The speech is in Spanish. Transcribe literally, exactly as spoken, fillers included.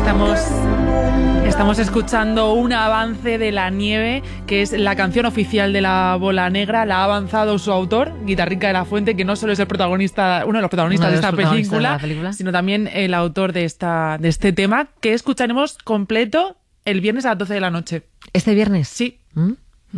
Estamos, estamos escuchando un avance de La Nieve, que es la canción oficial de La Bola Negra. La ha avanzado su autor, Guitarrica de la Fuente, que no solo es el protagonista, uno de los protagonistas, uno de, de, los esta protagonistas película, de la película, sino también el autor de, esta, de este tema, que escucharemos completo el viernes a las doce de la noche. ¿Este viernes? Sí. ¿Mm?